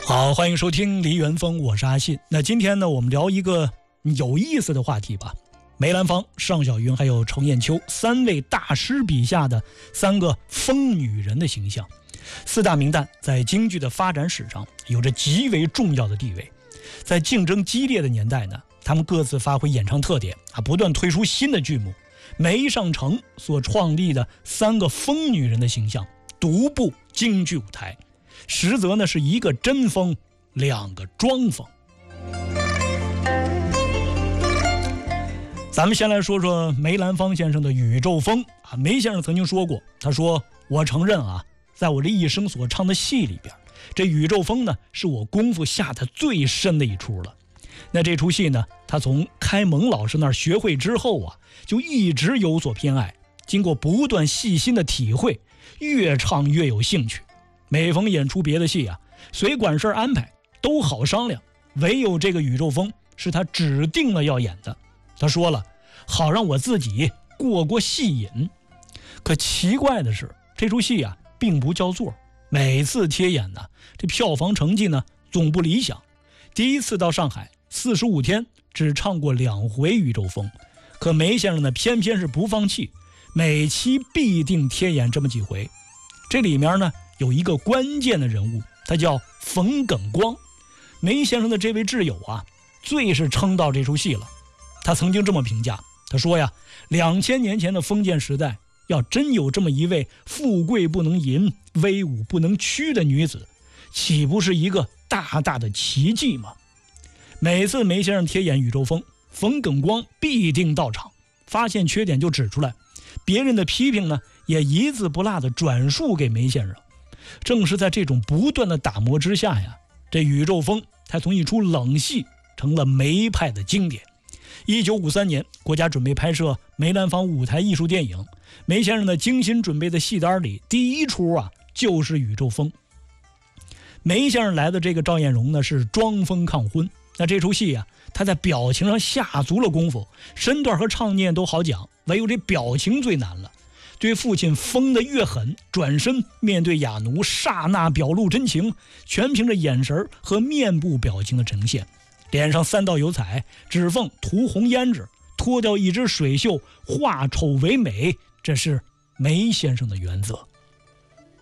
好，欢迎收听梨园风，我是阿信。那今天呢，我们聊一个有意思的话题吧。梅兰芳、尚小云还有程砚秋三位大师笔下的三个疯女人的形象，四大名旦在京剧的发展史上有着极为重要的地位。在竞争激烈的年代呢，他们各自发挥演唱特点不断推出新的剧目。梅上程所创立的三个疯女人的形象独步京剧舞台，实则呢是一个真疯，两个装疯。咱们先来说说梅兰芳先生的宇宙风梅先生曾经说过，他说：“我承认在我这一生所唱的戏里边，这宇宙风呢是我功夫下的最深的一出了。那这出戏呢，他从开蒙老师那儿学会之后就一直有所偏爱，经过不断细心的体会，越唱越有兴趣。每逢演出别的戏随管事安排都好商量，唯有这个宇宙风是他指定了要演的。他说了，好让我自己过戏瘾。可奇怪的是，这出戏并不叫座，每次贴演这票房成绩呢总不理想。第一次到上海45天只唱过2回宇宙风，可梅先生呢偏偏是不放弃，每期必定贴演这么几回。这里面呢有一个关键的人物，他叫冯耿光。梅先生的这位挚友最是撑到这出戏了。他曾经这么评价，他说2000年前的封建时代，要真有这么一位富贵不能淫，威武不能屈的女子，岂不是一个大大的奇迹吗？每次梅先生贴演宇宙风，冯耿光必定到场，发现缺点就指出来，别人的批评呢也一字不落的转述给梅先生。正是在这种不断的打磨之下这宇宙风才从一出冷戏成了梅派的经典。1953年，国家准备拍摄梅兰芳舞台艺术电影，梅先生的精心准备的戏单里，第一出就是宇宙风。梅先生来的这个赵艳荣呢是装疯抗昏，那这出戏他在表情上下足了功夫，身段和唱念都好讲，唯有这表情最难了。对父亲疯得越狠，转身面对哑奴刹那表露真情，全凭着眼神和面部表情的呈现。脸上3道油彩，指缝涂红胭脂，脱掉一只水袖，化丑为美，这是梅先生的原则。